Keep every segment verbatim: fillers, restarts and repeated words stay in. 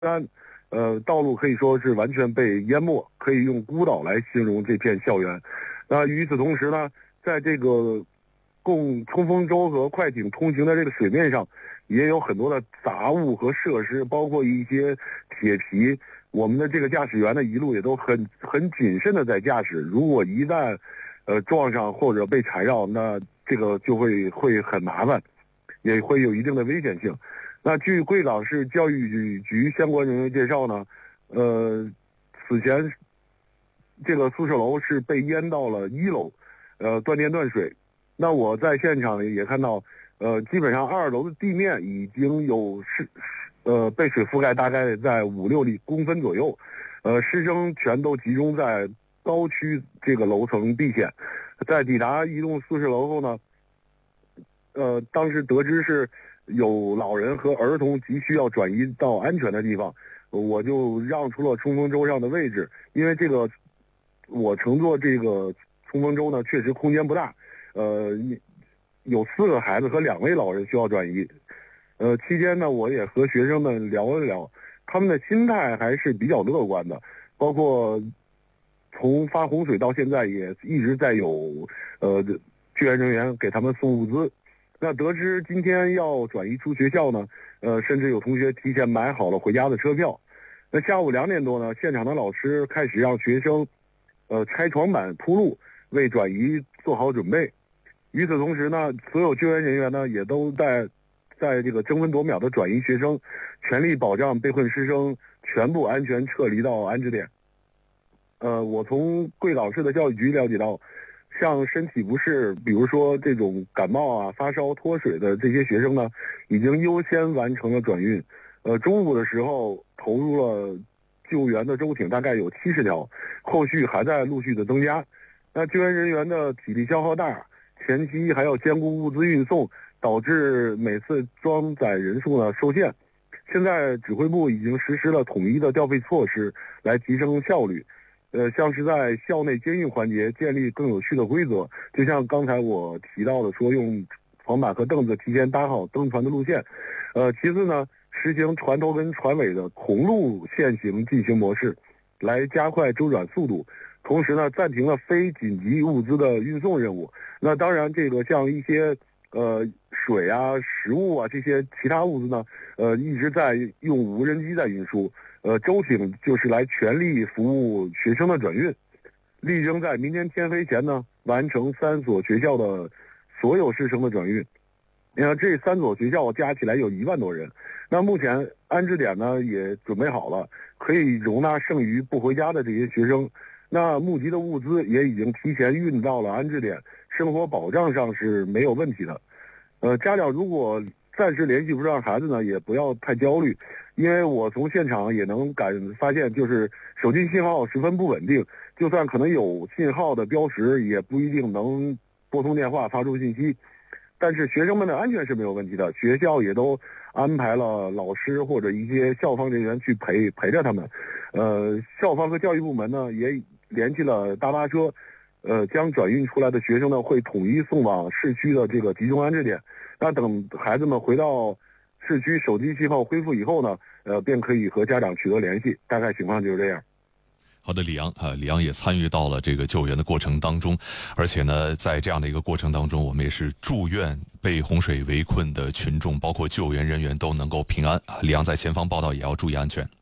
山，呃，道路可以说是完全被淹没，可以用孤岛来形容这片校园。那与此同时呢，在这个供冲锋舟和快艇通行的这个水面上，也有很多的杂物和设施，包括一些铁皮。我们的这个驾驶员呢，一路也都很很谨慎的在驾驶。如果一旦呃撞上或者被缠绕，那这个就会会很麻烦，也会有一定的危险性。那据贵港市教育局相关人员介绍呢，呃，此前这个宿舍楼是被淹到了一楼，呃，断电断水。那我在现场也看到，呃，基本上二楼的地面已经有是呃被水覆盖，大概在五六里公分左右，呃，师生全都集中在高区这个楼层避险。在抵达一栋宿舍楼后呢，呃，当时得知是有老人和儿童急需要转移到安全的地方，我就让出了冲锋舟上的位置。因为这个我乘坐这个冲锋舟呢，确实空间不大，呃，有四个孩子和两位老人需要转移。呃，期间呢，我也和学生们聊了聊，他们的心态还是比较乐观的，包括从发洪水到现在也一直在有呃救援人员给他们送物资。那得知今天要转移出学校呢，呃，甚至有同学提前买好了回家的车票。那下午两点多呢，现场的老师开始让学生，呃，拆床板铺路，为转移做好准备。与此同时呢，所有救援人员呢也都在，在这个争分夺秒的转移学生，全力保障被困师生全部安全撤离到安置点。呃，我从贵港市的教育局了解到，像身体不适，比如说这种感冒啊、发烧、脱水的这些学生呢，已经优先完成了转运。呃，中午的时候投入了救援的舟艇，大概有七十条，后续还在陆续的增加。那救援人员的体力消耗大，前期还要兼顾物资运送，导致每次装载人数呢受限。现在指挥部已经实施了统一的调配措施，来提升效率。呃，像是在校内监运环节建立更有序的规则，就像刚才我提到的，说用床板和凳子提前搭好登船的路线。呃，其次呢，实行船头跟船尾的同路线行进行模式，来加快周转速度。同时呢，暂停了非紧急物资的运送任务。那当然，这个像一些呃水啊、食物啊这些其他物资呢，呃一直在用无人机在运输。呃，舟艇就是来全力服务学生的转运，力争在明天天黑前呢，完成三所学校的所有师生的转运。你看，这三所学校加起来有一万多人。那目前安置点呢也准备好了，可以容纳剩余不回家的这些学生。那募集的物资也已经提前运到了安置点，生活保障上是没有问题的。呃，家长如果暂时联系不上孩子呢，也不要太焦虑，因为我从现场也能感发现，就是手机信号十分不稳定，就算可能有信号的标识，也不一定能拨通电话发出信息。但是学生们的安全是没有问题的，学校也都安排了老师或者一些校方人员去陪陪着他们。呃，校方和教育部门呢也联系了大巴车，呃，将转运出来的学生呢会统一送往市区的这个集中安置点。那等孩子们回到市区，手机信号恢复以后呢，呃，便可以和家长取得联系。大概情况就是这样。 好的，李阳啊，李阳也参与到了这个救援的过程当中，而且呢，在这样的一个过程当中，我们也是祝愿被洪水围困的群众，包括救援人员都能够平安啊。李阳在前方报道，也要注意安全。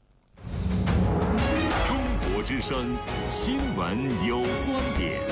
中国之声新闻有观点。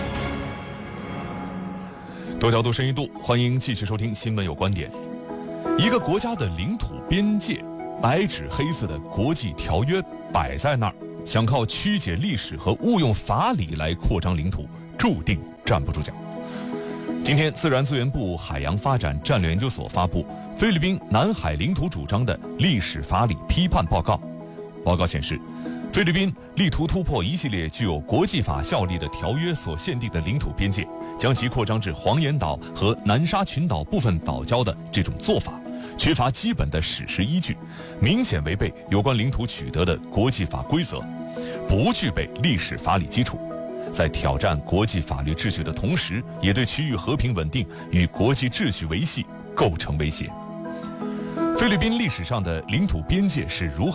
多角度、深一度，欢迎继续收听《新闻有观点》。一个国家的领土边界，白纸黑字的国际条约摆在那儿，想靠曲解历史和误用法理来扩张领土，注定站不住脚。今天，自然资源部海洋发展战略研究所发布菲律宾南海领土主张的历史法理批判报告。报告显示，菲律宾力图突破一系列具有国际法效力的条约所限定的领土边界，将其扩张至黄岩岛和南沙群岛部分岛礁的这种做法，缺乏基本的史实依据，明显违背有关领土取得的国际法规则，不具备历史法理基础，在挑战国际法律秩序的同时，也对区域和平稳定与国际秩序维系构成威胁。 菲律宾历史上的领土边界是如何